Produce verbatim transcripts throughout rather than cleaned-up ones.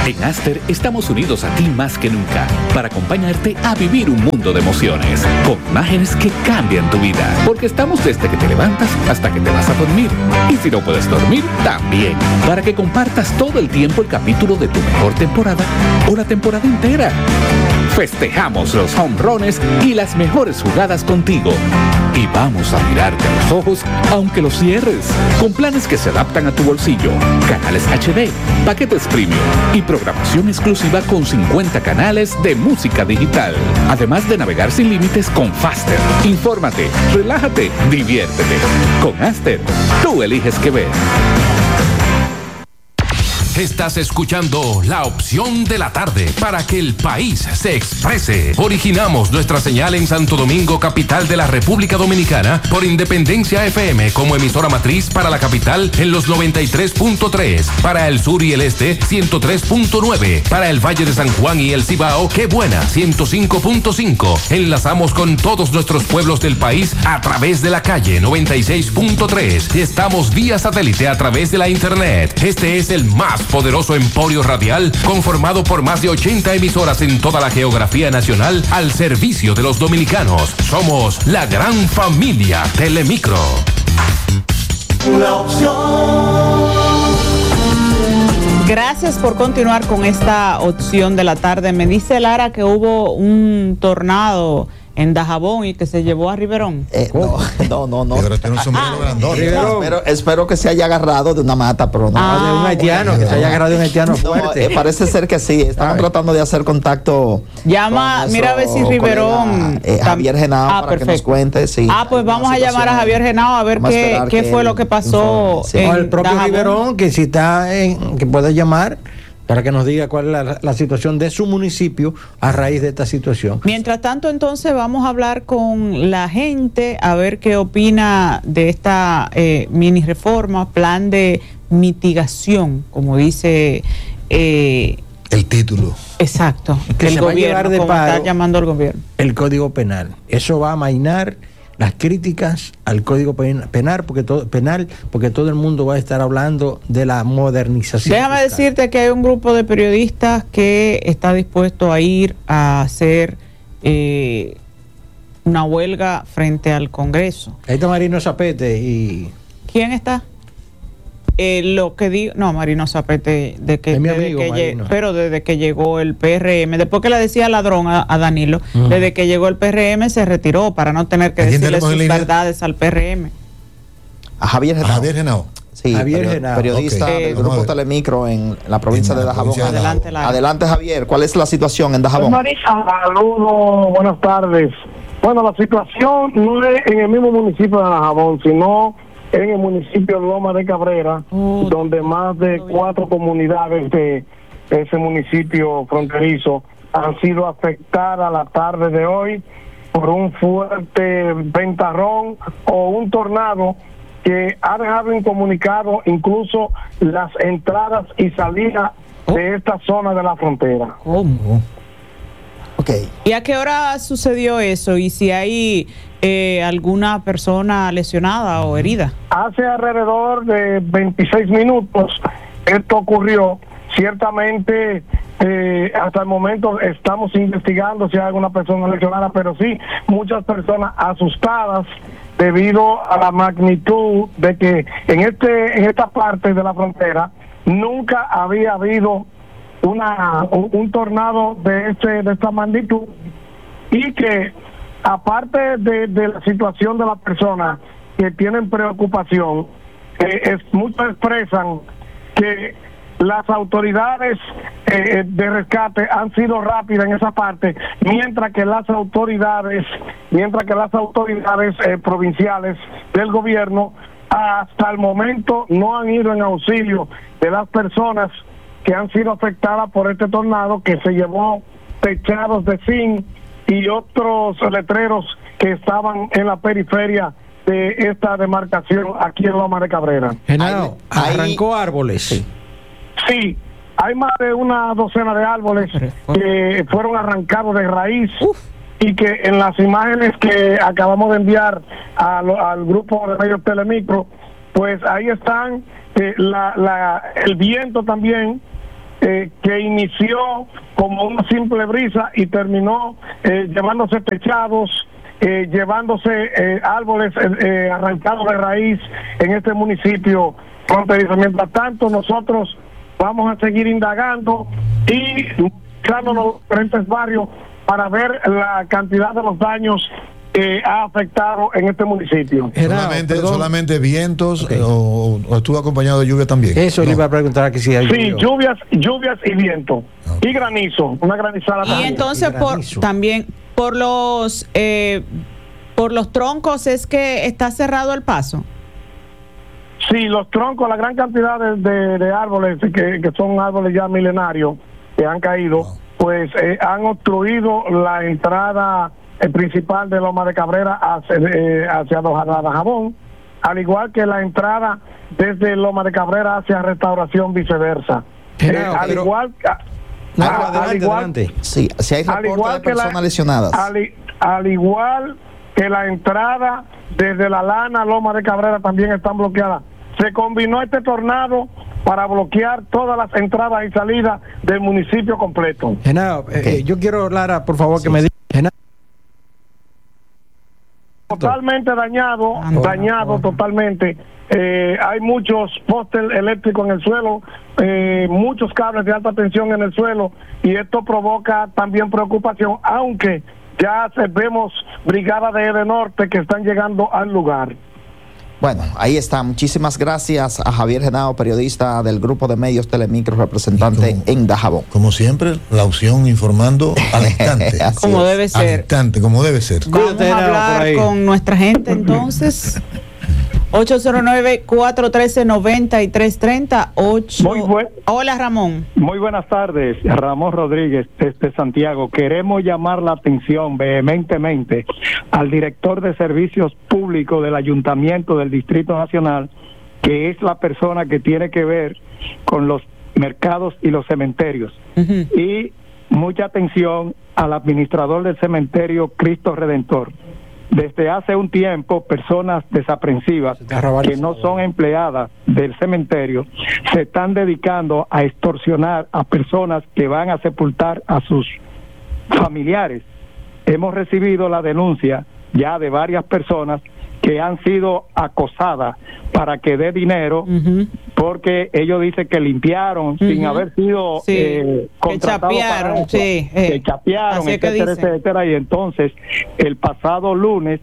En Aster estamos unidos a ti más que nunca para acompañarte a vivir un mundo de emociones con imágenes que cambian tu vida, porque estamos desde que te levantas hasta que te vas a dormir, y si no puedes dormir, también, para que compartas todo el tiempo el capítulo de tu mejor temporada o la temporada entera. Festejamos los jonrones y las mejores jugadas contigo, y vamos a mirarte a los ojos aunque los cierres, con planes que se adaptan a tu bolsillo, canales H D, paquetes premium y programación exclusiva con cincuenta canales de música digital, además de navegar sin límites con Faster. Infórmate, relájate, diviértete. Con Aster, tú eliges qué ver. Estás escuchando La Opción de la Tarde para que el país se exprese. Originamos nuestra señal en Santo Domingo, capital de la República Dominicana, por Independencia F M como emisora matriz para la capital en los noventa y tres punto tres, para el sur y el este ciento tres punto nueve, para el Valle de San Juan y el Cibao, Qué Buena ciento cinco punto cinco. Enlazamos con todos nuestros pueblos del país a través de la calle noventa y seis punto tres. Estamos vía satélite a través de la internet. Este es el más poderoso emporio radial conformado por más de ochenta emisoras en toda la geografía nacional al servicio de los dominicanos. Somos la gran familia Telemicro. La opción. Gracias por continuar con esta opción de la tarde. Me dice Lara que hubo un tornado en Dajabón y que se llevó a Riverón. Eh, no, no, no, no. Pero tiene un sombrero Ah, grandón. Espero, espero que se haya agarrado de una mata, pero no. Ah, de un haitiano, bueno, que se haya agarrado de un haitiano no, fuerte. eh, parece ser que sí. Estaban Ay. tratando de hacer contacto. Llama, con mira a ver si nuestro Riverón. colega, eh, Javier Genao, Ah, para que nos perfecto. cuente. Sí, Ah, pues hay una vamos a llamar a situación. Javier Genao a ver Vamos a qué, esperar qué que fue él lo que pasó. informe, sí. en O el propio Dajabón. Riverón, que si está en, que puede llamar para que nos diga cuál es la, la situación de su municipio a raíz de esta situación. Mientras tanto, entonces vamos a hablar con la gente a ver qué opina de esta eh, mini reforma, plan de mitigación, como dice eh, El título. exacto, Que el se va a llevar gobierno, de como paro está llamando el gobierno. el Código Penal. Eso va a amainar las críticas al Código Pen- Penal, porque todo, penal, porque todo el mundo va a estar hablando de la modernización. Déjame fiscal. decirte que hay un grupo de periodistas que está dispuesto a ir a hacer eh, una huelga frente al Congreso. Ahí está Marino Zapete y ¿Quién está? Eh, lo que digo, no, Marino Zapete, de que, Es mi desde amigo, que lle- Marino. pero desde que llegó el P R M, después que le decía ladrón a, a Danilo, Ujú. desde que llegó el P R M se retiró para no tener que ¿A quién decirle tenemos en sus línea? verdades al P R M. A Javier A Genao. Javier Genao. Sí, Javier perio- Genao. periodista Ok. del Eh, Vamos a grupo ver. Telemicro en la provincia En de la Dajabón. provincia de Adelante, Lara. Adelante, Javier. ¿Cuál es la situación en Dajabón? Saludos, buenas tardes. Bueno, la situación no es en el mismo municipio de Dajabón, sino en el municipio de Loma de Cabrera, Oh, donde más de cuatro comunidades de ese municipio fronterizo han sido afectadas la tarde de hoy por un fuerte ventarrón o un tornado que ha dejado incomunicado incluso las entradas y salidas de esta zona de la frontera. ¿Cómo? Ok. ¿Y a qué hora sucedió eso? ¿Y si hay eh, alguna persona lesionada o herida? Hace alrededor de veintiséis minutos esto ocurrió. Ciertamente, eh, hasta el momento estamos investigando si hay alguna persona lesionada, pero sí muchas personas asustadas debido a la magnitud de que en este en esta parte de la frontera nunca había habido una un, un tornado de este de esta magnitud, y que aparte de, de la situación de las personas que tienen preocupación, eh, es, muchos expresan que las autoridades eh, de rescate han sido rápidas en esa parte, mientras que las autoridades, mientras que las autoridades eh, provinciales del gobierno hasta el momento no han ido en auxilio de las personas que han sido afectadas por este tornado que se llevó techados de zinc y otros letreros que estaban en la periferia de esta demarcación aquí en Loma de Cabrera. Genao, Ahí- arrancó árboles. Sí. Sí, hay más de una docena de árboles que fueron arrancados de raíz. Uf. Y que en las imágenes que acabamos de enviar a lo- al grupo de medios Telemicro, pues ahí están, eh, la, la, el viento también eh, que inició como una simple brisa y terminó eh, llevándose techados, eh, llevándose eh, árboles eh, eh, arrancados de raíz en este municipio fronterizo. Mientras tanto, nosotros vamos a seguir indagando y buscando los diferentes barrios para ver la cantidad de los daños que ha afectado en este municipio. Solamente, Perdón. solamente vientos, Okay. eh, o, o estuvo acompañado de lluvia también. Eso No. le iba a preguntar que si hay Sí, lluvia. lluvias, lluvias y viento. Okay. Y granizo, una granizada Y también. entonces por granizo. también por los eh, por los troncos es que está cerrado el paso. Sí, los troncos, la gran cantidad de, de, de árboles que, que son árboles ya milenarios que han caído, Wow. pues eh, han obstruido la entrada eh, principal de Loma de Cabrera hacia, eh, hacia Dajabón, al igual que la entrada desde Loma de Cabrera hacia Restauración, viceversa. Pero, Eh, al pero- igual, a- No, a- adelante, al igual- adelante. Sí, si hay al reportes igual de que la- personas lesionadas. Al, i- al igual que la entrada desde La Lana, Loma de Cabrera también están bloqueadas. Se combinó este tornado para bloquear todas las entradas y salidas del municipio completo. Genao, eh, Ok. eh, yo quiero, Lara, por favor, que me diga. Genao. Totalmente dañado, Ah, dañado bueno. totalmente. Eh, hay muchos postes eléctricos en el suelo, eh, muchos cables de alta tensión en el suelo, y esto provoca también preocupación, aunque ya se- vemos brigadas de E D Norte que están llegando al lugar. Bueno, ahí está. Muchísimas gracias a Javier Genao, periodista del grupo de medios Telemicro, representante Como- en Dajabón. Como siempre, la opción informando al instante. Así Como es. debe Al ser. instante, como debe ser. Vamos Cuídate, a Genao, por hablar ahí. con nuestra gente entonces. ocho cero nueve, cuatro uno tres, nueve tres tres cero. ocho Muy buen- Hola, Ramón. Muy buenas tardes, Ramón Rodríguez desde Santiago. Queremos llamar la atención vehementemente al director de Servicios Públicos del Ayuntamiento del Distrito Nacional, que es la persona que tiene que ver con los mercados y los cementerios. Ujú. Y mucha atención al administrador del cementerio Cristo Redentor. Desde hace un tiempo, personas desaprensivas que no son empleadas del cementerio se están dedicando a extorsionar a personas que van a sepultar a sus familiares. Hemos recibido la denuncia ya de varias personas que han sido acosadas para que dé dinero, Ujú. porque ellos dicen que limpiaron sin Ujú. haber sido Sí, eh, que contratados chapearon, para eso, sí, eh, que chapearon, así es que etcétera, dicen. etcétera. Y entonces, el pasado lunes,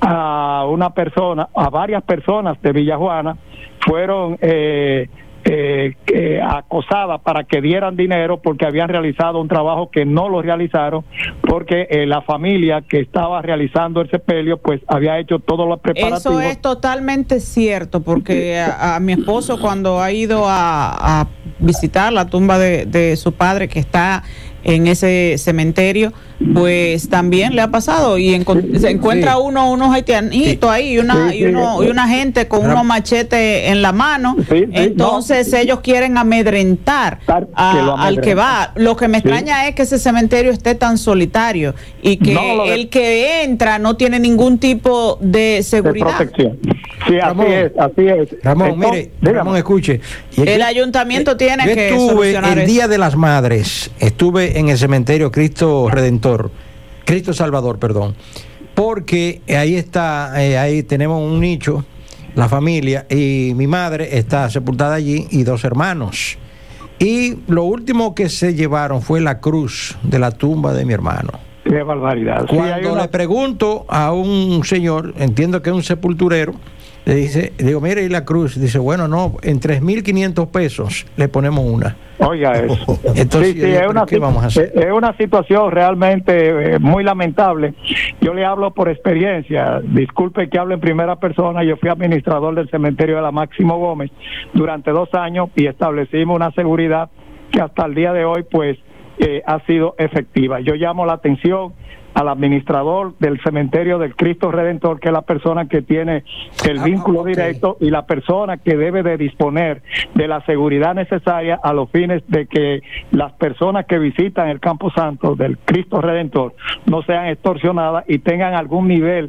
a una persona, a varias personas de Villajuana fueron eh, eh, eh, acosadas para que dieran dinero porque habían realizado un trabajo que no lo realizaron, porque eh, la familia que estaba realizando el sepelio pues había hecho todos los preparativos. Eso es totalmente cierto, porque a, a mi esposo cuando ha ido a, a visitar la tumba de, de su padre que está en ese cementerio, pues también le ha pasado y encon- se encuentra Sí. uno unos haitianitos ahí y una Sí, y uno sí. y una gente con Ram- unos machetes en la mano. Sí, sí, Entonces ellos quieren amedrentar Tar- a- que lo al que va. Lo que me Sí. extraña es que ese cementerio esté tan solitario y que No, lo de- el que entra no tiene ningún tipo de de seguridad. protección. Sí, Ramón, así es, así es. Ramón, Entonces, mire, dígame. Ramón, escuche. Y El yo- ayuntamiento tiene yo que estuve solucionar el eso. Día de las Madres, estuve en el cementerio Cristo Redentor, Cristo Salvador, perdón, porque ahí está, eh, ahí tenemos un nicho, la familia, y mi madre está sepultada allí y dos hermanos. Y lo último que se llevaron fue la cruz de la tumba de mi hermano. Qué barbaridad. Sí, hay Cuando una- le pregunto a un señor, entiendo que es un sepulturero, le dice, digo, mire, ¿y la cruz? Dice, bueno, no, en tres mil quinientos pesos le ponemos una. Oiga eso. Entonces, Sí, yo sí, digo, es, una, ¿qué vamos a hacer? es una situación realmente eh, muy lamentable. Yo le hablo por experiencia. Disculpe que hable en primera persona. Yo fui administrador del cementerio de la Máximo Gómez durante dos años y establecimos una seguridad que hasta el día de hoy pues eh, ha sido efectiva. Yo llamo la atención al administrador del cementerio del Cristo Redentor, que es la persona que tiene el Ah, vínculo ok. directo y la persona que debe de disponer de la seguridad necesaria a los fines de que las personas que visitan el Campo Santo del Cristo Redentor no sean extorsionadas y tengan algún nivel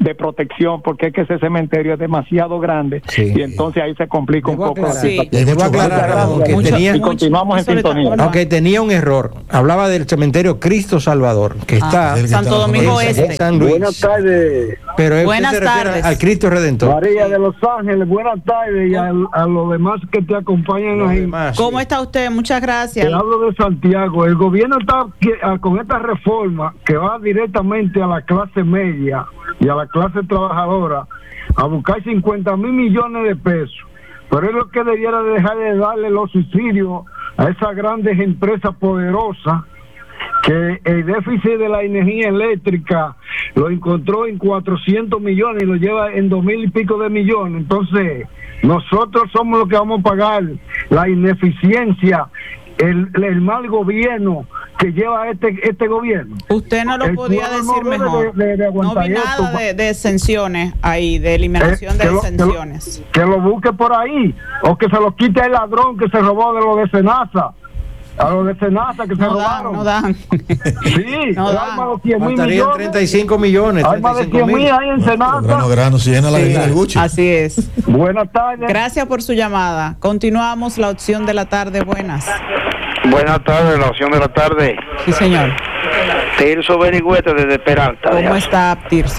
de protección, porque es que ese cementerio es demasiado grande, sí, y entonces ahí se complica un poco la situación. Sí, debo aclarar, Ramón, que Mucho, tenía, y continuamos en sintonía. Aunque tenía un error. Hablaba del cementerio Cristo Salvador, que Ah, está Santo Domingo en Este. San Luis. Buenas tardes. Pero usted Buenas se refiere tardes. al Cristo Redentor. María de Los Ángeles, buenas tardes, y a, a los demás que te acompañan Los ahí. demás, ¿Cómo sí. está usted? Muchas gracias. Te hablo de Santiago. El gobierno está que- a- con esta reforma que va directamente a la clase media y a la clase trabajadora a buscar cincuenta mil millones de pesos. Pero es lo que debiera dejar de darle los subsidios a esas grandes empresas poderosas, que el déficit de la energía eléctrica lo encontró en cuatrocientos millones y lo lleva en dos mil y pico de millones. Entonces, nosotros somos los que vamos a pagar la ineficiencia, el, el mal gobierno que lleva este este gobierno. Usted no lo El podía pueblo decir no debe mejor. de- de- de No aguantar vi esto, nada pa- de, de exenciones ahí, de eliminación Eh, de que lo- que lo- exenciones. Que lo busque por ahí, o que se lo quite el ladrón que se robó de los de Senasa, a los de Senasa que se No dan, robaron. no dan. Sí, No hay dan. más de cien mil Faltarían millones. treinta y cinco millones. Hay más de treinta y cinco cien mil mil. ahí en Senasa. Grano, grano, si llena la Sí, gallina del Gucci. así es. Buenas tardes. Gracias por su llamada. Continuamos la opción de la tarde. Buenas. Buenas tardes, la opción de la tarde. Sí, señor. Tirso Berigüete desde Peralta. ¿Cómo ya. está Tirso?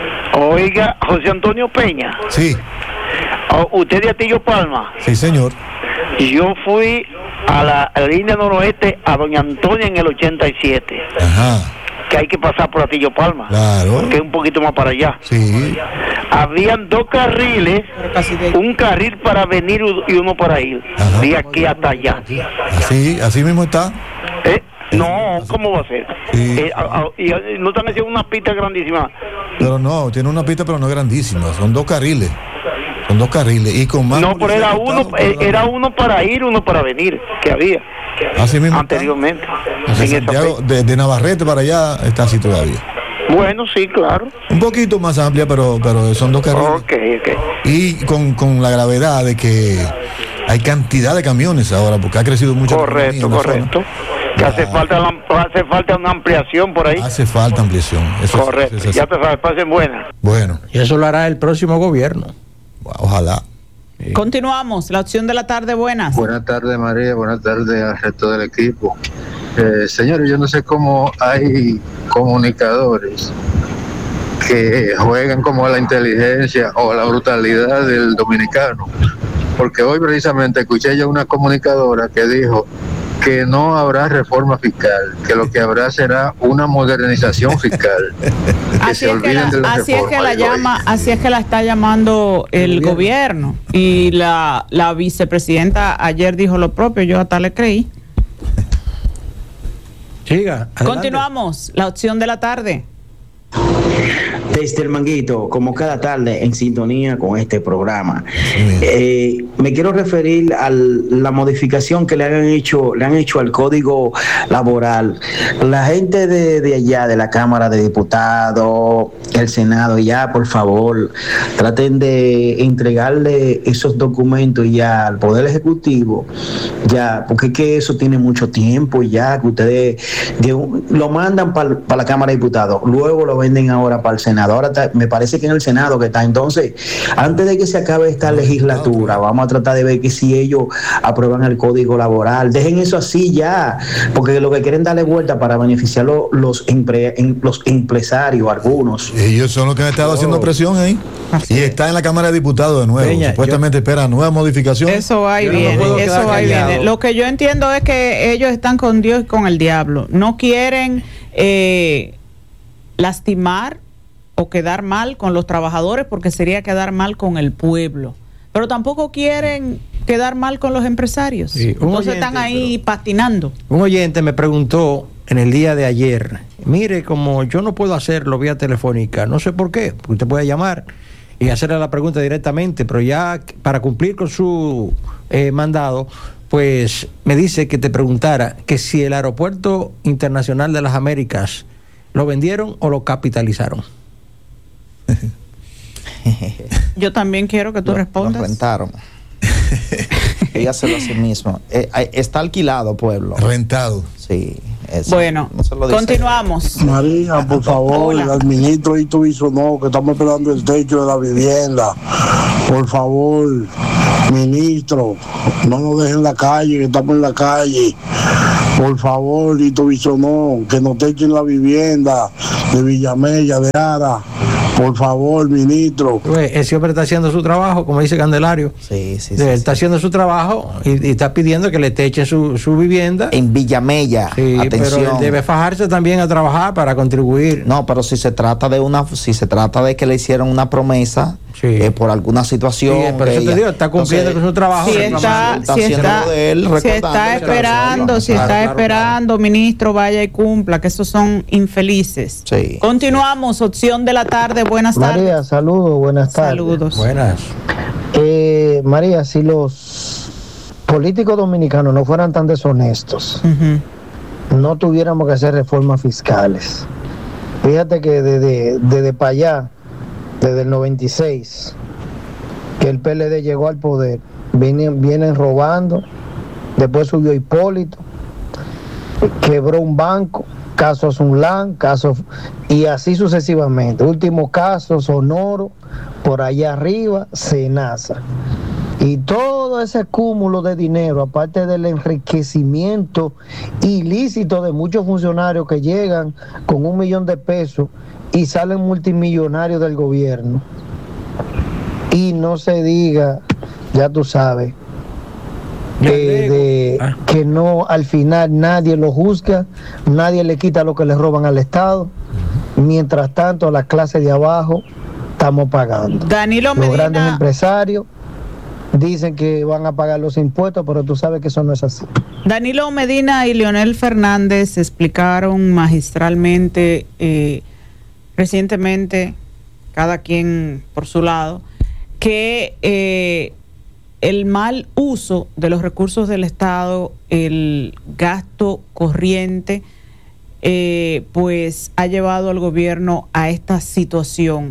Oiga, José Antonio Peña, Sí, oh, usted de Atillo Palma. sí, señor. Yo fui a la, a la línea noroeste a Doña Antonia en el ochenta y siete, Ajá, que hay que pasar por Atillo Palma, claro. que es un poquito más para allá. Sí, Habían dos carriles, Pero casi de- un carril para venir y uno para ir, Ajá. de aquí hasta allá. así, así mismo está. ¿Eh? No, ¿cómo va a ser? Sí. Eh, a- a- y a- no están haciendo una pista grandísima. Pero no, tiene una pista, pero no grandísima. Son dos carriles. Son dos carriles. Y con más. No, pero policía era al uno, costado, eh, para- era uno para ir, uno para venir, que había Así mismo está. anteriormente. Hacia en esa Santiago, fecha. de, de Navarrete para allá está así todavía. Bueno, sí, claro. Un poquito más amplia, pero, pero son dos carriles. Ok, ok. Y con, con la gravedad de que hay cantidad de camiones ahora, porque ha crecido mucho. la Correcto, economía en la correcto. zona. Que Ya, hace falta, la- hace falta una ampliación por ahí. Hace falta ampliación. Eso es- Correcto. eso es así. Ya te sabes, pasen buenas. Bueno, Y eso lo hará el próximo gobierno. ojalá. Continuamos la opción de la tarde. Buenas. Buenas tardes, María. Buenas tardes al resto del equipo. Eh, señores, yo no sé cómo hay comunicadores que juegan como la inteligencia o la brutalidad del dominicano. Porque hoy precisamente escuché yo una comunicadora que dijo que no habrá reforma fiscal, que lo que habrá será una modernización fiscal. Que Así se es que, olviden de la, la así es que reforma, la digo, llama, así es que la está llamando el gobierno. Y la, la vicepresidenta ayer dijo lo propio, yo hasta le creí. Siga. adelante. Continuamos la opción de la tarde. Desde el Manguito, como cada tarde, en sintonía con este programa. Eh, me quiero referir a la modificación que le han hecho, le han hecho al código laboral. La gente de, de allá, de la Cámara de Diputados, el Senado, ya, por favor, traten de entregarle esos documentos ya al Poder Ejecutivo, ya, porque es que eso tiene mucho tiempo ya, que ustedes de un- lo mandan para la Cámara de Diputados, luego lo venden ahora para el Senado. Ahora está- me parece que en el Senado que está. Entonces, antes de que se acabe esta legislatura, vamos a tratar de ver que si ellos aprueban el código laboral, dejen eso así ya, porque lo que quieren darle vuelta para beneficiar lo- los, empre- en- los empresarios, algunos. Ellos son los que han estado haciendo presión ahí. Y está en la Cámara de Diputados de nuevo. Peña, Supuestamente espera nueva modificación. Eso va y Yo no me viene, puedo eso quedar va y callado. viene. Lo que yo entiendo es que ellos están con Dios y con el diablo. No quieren eh, lastimar o quedar mal con los trabajadores, porque sería quedar mal con el pueblo. Pero tampoco quieren quedar mal con los empresarios. Sí, un Entonces oyente, están ahí patinando. Un oyente me preguntó en el día de ayer, mire, como yo no puedo hacerlo vía telefónica, no sé por qué, porque usted puede llamar y hacerle la pregunta directamente, pero ya para cumplir con su eh, mandado, pues me dice que te preguntara que si el Aeropuerto Internacional de las Américas lo vendieron o lo capitalizaron. Yo también quiero que tú Lo- respondas. Lo rentaron. Dígaselo a sí mismo. Eh, eh, está alquilado, pueblo. Rentado. Sí, Eso, bueno, no se lo dice. Continuamos. María, por favor, Hola. al ministro Ito Bisonó, que estamos esperando el techo de la vivienda. Por favor, ministro, no nos dejen en la calle, que estamos en la calle. Por favor, Ito Bisonó, que nos techen la vivienda de Villamella, de Ara. Por favor, ministro. Ese hombre está haciendo su trabajo, como dice Candelario. Sí, sí, Él sí, está sí. haciendo su trabajo y, y está pidiendo que le techen su, su vivienda. En Villamella, Sí, atención. pero él debe fajarse también a trabajar para contribuir. No, pero si se trata de una, si se trata de que le hicieron una promesa Sí. eh, por alguna situación. Sí, pero eso te digo, está cumpliendo con su trabajo. Si reclamando. está, está si haciendo está, de él, si recordando está que esperando, si claro, está claro, esperando, ministro, vaya y cumpla, que esos son infelices. Sí. Continuamos, opción de la tarde, buenas tardes. María, saludos, buenas tardes. Saludos. Buenas. Eh, María, si los políticos dominicanos no fueran tan deshonestos, Ujú. no tuviéramos que hacer reformas fiscales. Fíjate que desde, desde para allá, desde el noventa y seis, que el P L D llegó al poder, vienen, vienen robando, después subió Hipólito, quebró un banco, caso Sunlan, caso, y así sucesivamente. Último caso, Sonoro, por allá arriba, Senasa. Y todo ese cúmulo de dinero, aparte del enriquecimiento ilícito de muchos funcionarios que llegan con un millón de pesos y salen multimillonarios del gobierno. Y no se diga, ya tú sabes, eh, de, que no, al final nadie lo juzga, nadie le quita lo que le roban al Estado. Mientras tanto, a la clase de abajo estamos pagando. Danilo Los grandes Medina, empresarios dicen que van a pagar los impuestos, pero tú sabes que eso no es así. Danilo Medina y Leonel Fernández explicaron magistralmente eh, recientemente, cada quien por su lado, que eh, el mal uso de los recursos del Estado, el gasto corriente, eh, pues ha llevado al gobierno a esta situación.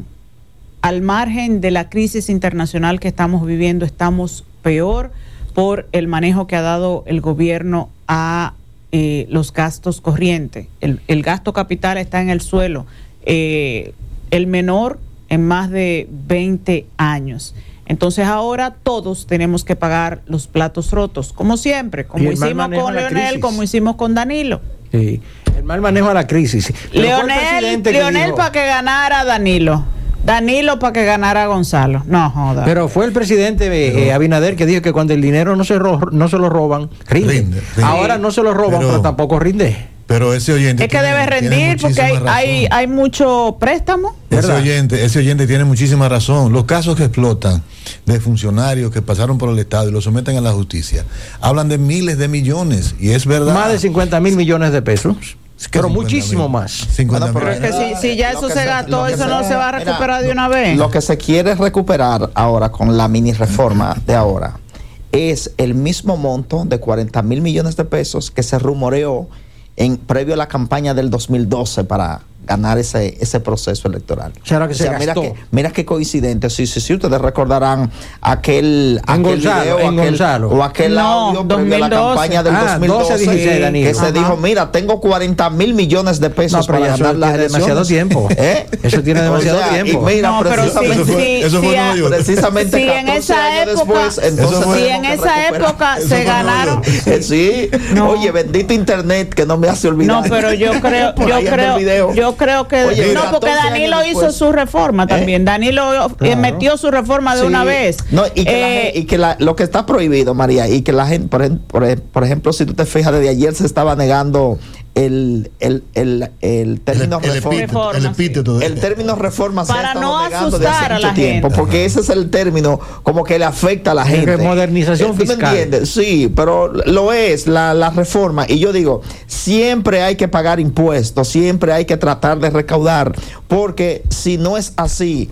Al margen de la crisis internacional que estamos viviendo, estamos peor por el manejo que ha dado el gobierno a eh, los gastos corrientes. El, el gasto capital está en el suelo, eh, el menor en más de veinte años. Entonces ahora todos tenemos que pagar los platos rotos, como siempre, como hicimos con Leonel, como hicimos con Danilo. Sí, el mal manejo de la crisis. Leonel, Leonel para que ganara Danilo. Danilo para que ganara Gonzalo. No joda. Pero fue el presidente eh, Abinader que dijo que cuando el dinero no se, ro no se lo roban, rinde. Rinde, rinde. Ahora no se lo roban, pero, pero tampoco rinde. Pero ese oyente es que tiene, debe rendir porque hay, hay, hay mucho préstamo. Ese oyente, ese oyente tiene muchísima razón. Los casos que explotan de funcionarios que pasaron por el Estado y los someten a la justicia hablan de miles de millones y es verdad. Más de cincuenta mil millones de pesos. Pero muchísimo más. Bueno, pero es que si, si ya eso se gastó, eso no se va a recuperar de una vez. Lo que se quiere recuperar ahora con la mini reforma de ahora es el mismo monto de cuarenta mil millones de pesos que se rumoreó en previo a la campaña del dos mil doce para ganar ese ese proceso electoral. ¿Será que o sea, se mira gastó? que mira qué coincidente. Sí, sí, sí, ustedes recordarán aquel, aquel Gonzalo, video en aquel, Gonzalo. o aquel no, audio previo a la campaña del ah, dos mil doce, doce, dieciséis, Danilo. que se Ajá. dijo, mira, tengo cuarenta mil millones de pesos no, para ganar las elecciones. demasiado tiempo. ¿Eh? Eso tiene demasiado o sea, tiempo. Y mira, no, pero precisamente, si, eso fue, si, eso si, fue a, Nueva York. Precisamente si en esa época, después, entonces si en esa época se ganaron. Sí, no. Oye, bendito internet que no me hace olvidar. No, pero yo creo, yo creo, yo creo que Oye, no, porque Danilo hizo su reforma también. ¿Eh? Danilo claro. metió su reforma de sí. una vez. No, y que, eh, la, y que la, lo que está prohibido, María, y que la gente, por, por, por ejemplo, si tú te fijas, desde ayer se estaba negando el, el, el, el término el, el reforma. Epíteto, el, epíteto el término reforma se para ha no negando desde hace mucho tiempo, gente. porque ese es el término como que le afecta a la gente. Modernización ¿Tú fiscal. me entiendes? Sí, pero lo es la, la reforma. Y yo digo, siempre hay que pagar impuestos, siempre hay que tratar de recaudar, porque si no es así,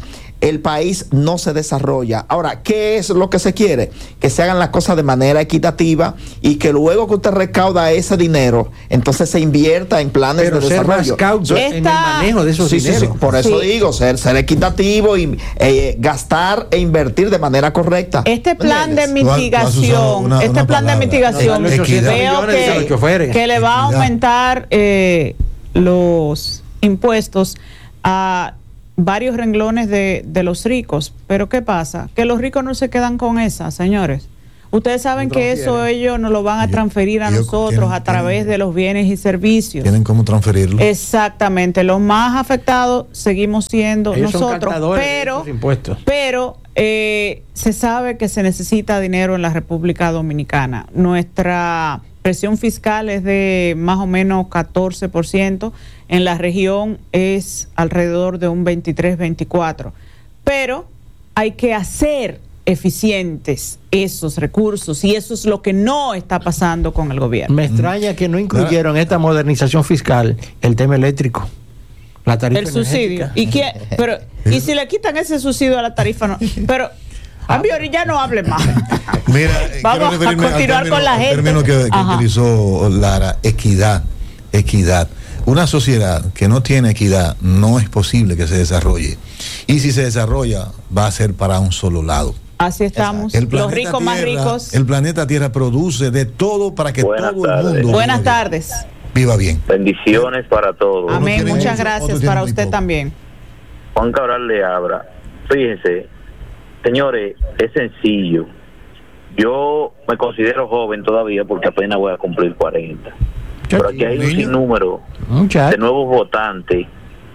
el país no se desarrolla. Ahora, ¿qué es lo que se quiere? Que se hagan las cosas de manera equitativa y que luego que usted recauda ese dinero, entonces se invierta en planes Pero de ser desarrollo. más cauto en el manejo de esos sí, sí, dineros. sí, por eso Sí. digo, ser, ser equitativo y eh, gastar e invertir de manera correcta. Este plan de ¿Entiendes? mitigación, una- este una plan de palabra. mitigación, No, equidad. veo millones de los que, choferes. que le va a Equidad. aumentar eh, los impuestos a varios renglones de, de los ricos. Pero ¿qué pasa? Que los ricos no se quedan con esa, señores. Ustedes saben que eso ellos nos lo van a transferir a ellos nosotros tienen- a través de los bienes y servicios. Tienen cómo transferirlo. Exactamente, los más afectados seguimos siendo Ellos son nosotros, captadores de pero esos impuestos. pero eh, se sabe que se necesita dinero en la República Dominicana. Nuestra presión fiscal es de más o menos catorce por ciento, en la región es alrededor de un veintitrés, veinticuatro, pero hay que hacer eficientes esos recursos y eso es lo que no está pasando con el gobierno. Me extraña que no incluyeron en esta modernización fiscal el tema eléctrico, la tarifa El subsidio. ¿Y quién? Pero y si le quitan ese subsidio a la tarifa no. Pero a mí ya no hable más. Mira, Vamos quiero referirme a continuar al término, con la al gente. término que, que Ajá. utilizó Lara, equidad, equidad. Una sociedad que no tiene equidad no es posible que se desarrolle. Y si se desarrolla, va a ser para un solo lado. Así estamos. El Los planeta ricos más Tierra- ricos. El planeta Tierra produce de todo para que Buenas todo tardes. el mundo Buenas viva, tardes. viva bien. Bendiciones para todos. Amén. Muchas gracias para usted también. Juan Cabral le abra. Fíjense, señores, es sencillo. Yo me considero joven todavía porque apenas voy a cumplir cuarenta. Pero aquí hay un sinnúmero de nuevos votantes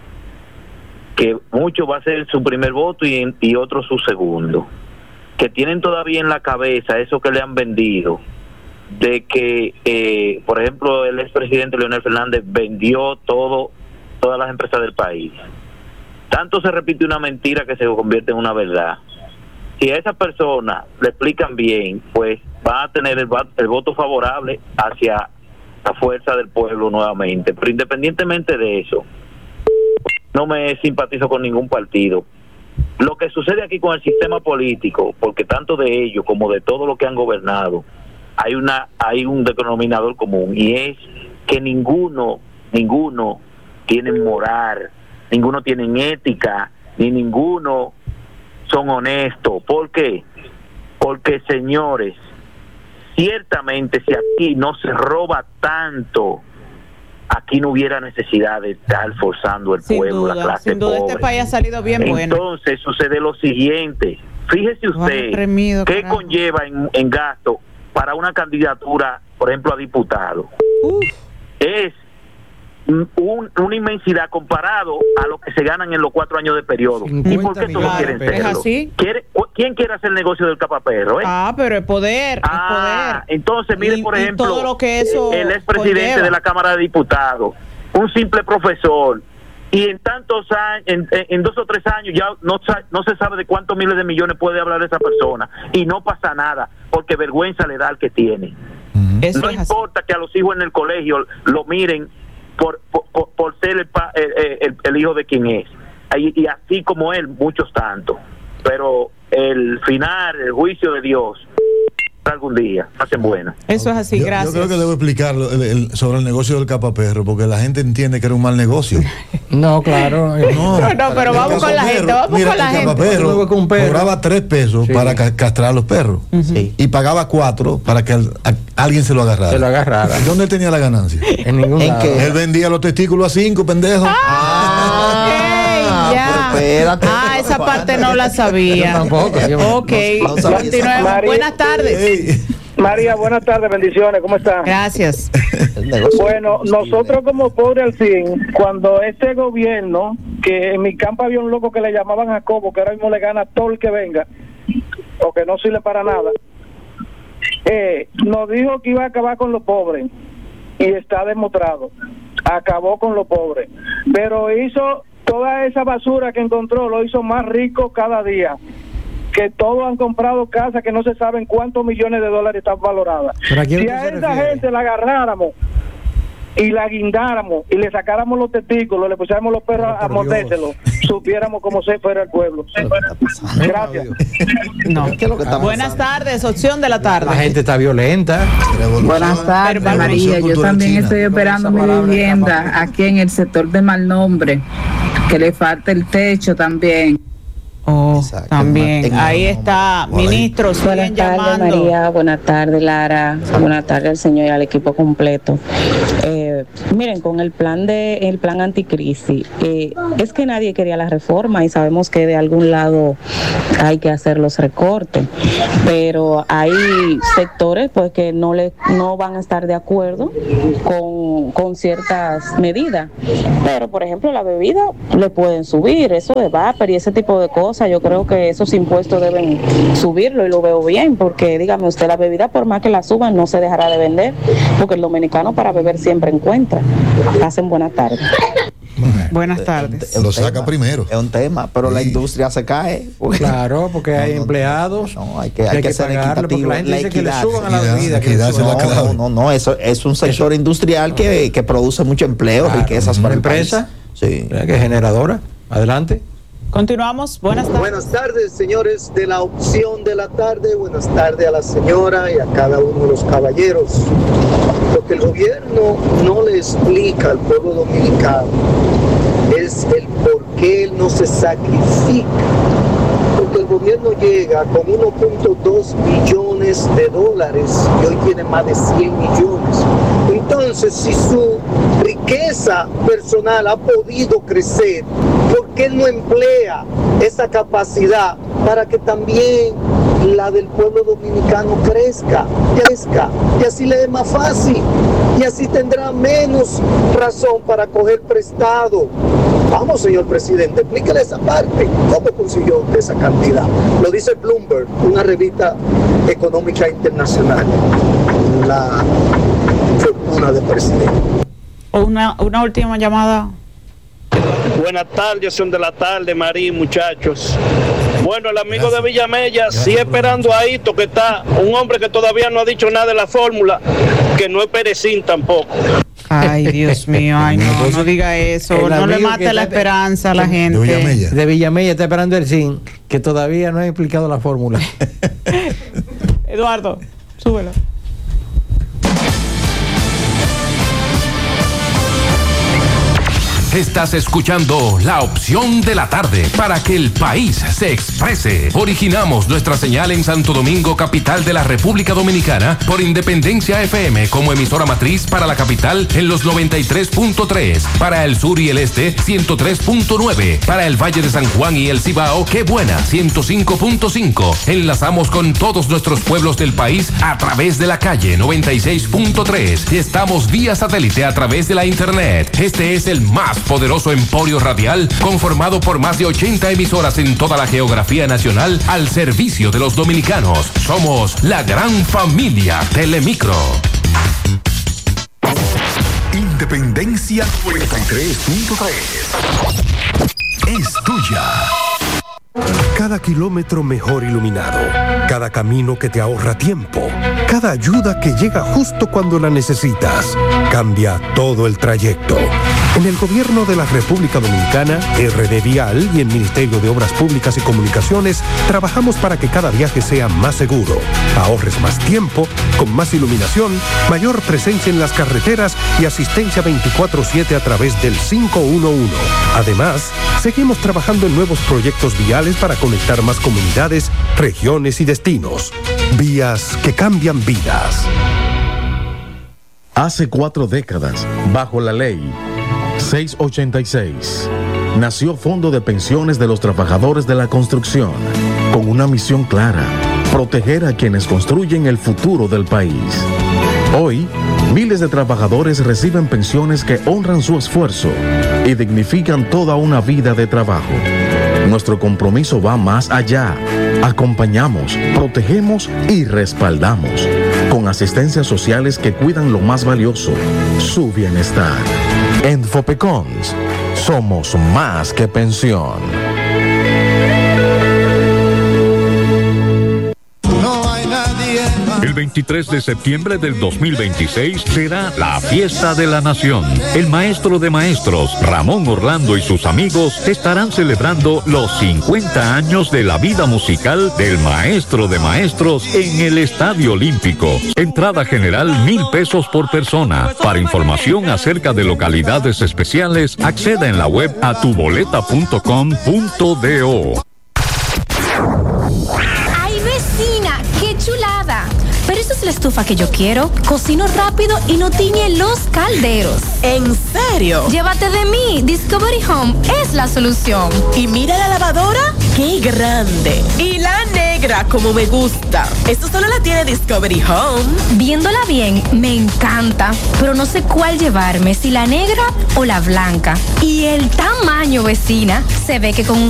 que mucho va a ser su primer voto y, y otro su segundo, que tienen todavía en la cabeza eso que le han vendido, de que, eh, por ejemplo, el expresidente Leonel Fernández vendió todo, todas las empresas del país. Tanto se repite una mentira que se convierte en una verdad. Si a esa persona le explican bien, pues va a tener el, el voto favorable hacia la fuerza del pueblo nuevamente. Pero independientemente de eso, no me simpatizo con ningún partido. Lo que sucede aquí con el sistema político, porque tanto de ellos como de todo lo que han gobernado, hay una hay un denominador común, y es que ninguno, ninguno tiene moral, ninguno tiene ética, ni ninguno son honestos. ¿Por qué? Porque, señores, ciertamente si aquí no se roba tanto, aquí no hubiera necesidad de estar forzando el Sin pueblo, la duda, clase sin duda pobre. este país ha salido bien bueno. Entonces sucede lo siguiente, fíjese usted reprimido, qué carajo. conlleva en, en gasto para una candidatura, por ejemplo, a diputado. Es un- una inmensidad comparado a lo que se ganan en los cuatro años de periodo. ¿Y por qué todos quieren millones. ¿Es serlo? así? ¿Quiere- cu- ¿Quién quiere hacer el negocio del capaperro? Eh? Ah, pero es poder, Ah, es poder. entonces mire, Y- por y ejemplo, todo lo que eso el expresidente conlleva. de la Cámara de Diputados, un simple profesor, y en tantos años, en, en- en dos o tres años ya no, sa- no se sabe de cuántos miles de millones puede hablar esa persona, y no pasa nada, porque vergüenza le da al que tiene. Eso No es así. importa que a los hijos en el colegio lo miren por, por, por- por ser el, pa- el, el- el hijo de quien es, y, y así como él, muchos tantos. Pero el final, el juicio de Dios, algún día, hacen buena. Eso es así, Yo, gracias. yo creo que debo explicarlo el- el- sobre el negocio del capaperro, porque la gente entiende que era un mal negocio. No, claro. No, No, no, pero el vamos con la capaperro, gente, vamos mira, con la el gente. capaperro Luego con un perro. cobraba tres pesos Sí. para ca- castrar a los perros y pagaba cuatro para que al- a- alguien se lo agarrara. Se lo agarrara. ¿Dónde él tenía la ganancia? En ningún ¿En lado. qué? Él vendía los testículos a cinco, pendejo. Ok, ya. pero espérate. Ah, esa parte no la sabía. Yo tampoco, yo- Ok, no sabía esa continuemos. parte. Buenas tardes. Ey, María, buenas tardes, bendiciones, ¿cómo están? Gracias. el negocio Bueno, nosotros como Pobre al Cien, cuando este gobierno, que en mi campo había un loco que le llamaban Jacobo, que ahora mismo le gana todo el que venga, o que no sirve para nada, eh, nos dijo que iba a acabar con los pobres, y está demostrado, acabó con los pobres, pero hizo toda esa basura que encontró, lo hizo más rico cada día, que todos han comprado casas que no se saben cuántos millones de dólares están valoradas. ¿Pero a quién Si usted a se esa refiere? gente la agarráramos y la guindáramos y le sacáramos los testículos, le pusiéramos los perros a mordérselos, supiéramos cómo se fuera el pueblo. Gracias. No. Buenas tardes, opción de la tarde. La gente está violenta. Buenas tardes, María. Yo también estoy operando mi vivienda aquí en el sector de Malnombre, que le falta el techo también. Oh, también. Ahí está, ministro, siguen Buenas tardes, llamando. María. Buenas tardes, Lara. Buenas tardes al señor y al equipo completo. Eh, miren, con el plan de el plan anticrisis, eh, es que nadie quería la reforma y sabemos que de algún lado hay que hacer los recortes, pero hay sectores pues que no le no van a estar de acuerdo con, con ciertas medidas. Pero, por ejemplo, la bebida le pueden subir, eso de vapor y ese tipo de cosas. Yo creo que esos impuestos deben subirlo y lo veo bien, porque dígame usted, la bebida por más que la suban no se dejará de vender, porque el dominicano para beber siempre encuentra. Pasen buenas tardes. Buenas tardes. Lo saca primero. Es un tema, pero sí. La industria se cae. Porque, claro, porque hay no, no, empleados. No, hay que, hay hay que, que ser equitativo. La gente la dice equidad, que le suban a la bebida. Que no, no, no, no, eso es un sector eso, industrial que, que produce mucho empleo, claro, riquezas para la empresa. Sí. Que es generadora. Adelante. Continuamos. Buenas tardes. Buenas tardes, señores de la opción de la tarde. Buenas tardes a la señora y a cada uno de los caballeros. Lo que el gobierno no le explica al pueblo dominicano es el por qué él no se sacrifica. Porque el gobierno llega con uno punto dos billones de dólares y hoy tiene más de cien millones. Entonces, si su riqueza personal ha podido crecer, ¿por qué no emplea esa capacidad para que también la del pueblo dominicano crezca, crezca, y así le es más fácil, y así tendrá menos razón para coger prestado? Vamos, señor presidente, explíquele esa parte. ¿Cómo consiguió esa cantidad? Lo dice Bloomberg, una revista económica internacional. La fortuna del presidente. Una, una última llamada. Buenas tardes, son de la tarde, Marí, muchachos. Bueno, el amigo Gracias. de Villamella sigue esperando a Hito, que está un hombre que todavía no ha dicho nada de la fórmula, que no es Perecín tampoco. Ay, Dios mío, ay, no, no diga eso, no le mate la esperanza a la gente. De Villamella. De Villamella está esperando el S I N, que todavía no ha explicado la fórmula. Eduardo, súbelo. Estás escuchando La Opción de la Tarde para que el país se exprese. Originamos nuestra señal en Santo Domingo, capital de la República Dominicana, por Independencia F M como emisora matriz para la capital en los noventa y tres punto tres, para el sur y el este ciento tres punto nueve, para el Valle de San Juan y el Cibao, Qué Buena ciento cinco punto cinco. Enlazamos con todos nuestros pueblos del país a través de la calle noventa y seis punto tres y estamos vía satélite a través de la internet. Este es el más poderoso emporio radial conformado por más de ochenta emisoras en toda la geografía nacional al servicio de los dominicanos. Somos la gran familia Telemicro. Independencia noventa y tres punto tres es tuya. Cada kilómetro mejor iluminado, cada camino que te ahorra tiempo, cada ayuda que llega justo cuando la necesitas, cambia todo el trayecto. En el Gobierno de la República Dominicana, R D Vial y el Ministerio de Obras Públicas y Comunicaciones trabajamos para que cada viaje sea más seguro, ahorres más tiempo, con más iluminación, mayor presencia en las carreteras y asistencia veinticuatro siete a través del cinco uno uno. Además, seguimos trabajando en nuevos proyectos viales para conectar más comunidades, regiones y destinos. Vías que cambian vidas. Hace cuatro décadas, bajo la ley seiscientos ochenta y seis, nació Fondo de Pensiones de los Trabajadores de la Construcción, con una misión clara: proteger a quienes construyen el futuro del país. Hoy, miles de trabajadores reciben pensiones que honran su esfuerzo y dignifican toda una vida de trabajo. Nuestro compromiso va más allá. Acompañamos, protegemos y respaldamos, con asistencias sociales que cuidan lo más valioso, su bienestar. En Fopecons, somos más que pensión. No hay nadie más El veintitrés de septiembre del dos mil veintiséis será la fiesta de la nación. El maestro de maestros, Ramón Orlando, y sus amigos estarán celebrando los cincuenta años de la vida musical del maestro de maestros en el Estadio Olímpico. Entrada general mil pesos por persona. Para información acerca de localidades especiales, acceda en la web a tu boleta punto com punto do. ¡Ay, vecina! ¡Qué chulada! Pero esa es la estufa que yo quiero. Cocino rápido y no tiñe los calderos. ¿En serio? Llévate de mí. Discovery Home es la solución. Y mira la lavadora, qué grande. Y la negra, como me gusta. Esto solo la tiene Discovery Home. Viéndola bien, me encanta. Pero no sé cuál llevarme, si la negra o la blanca. Y el tamaño, vecina. Se ve que con un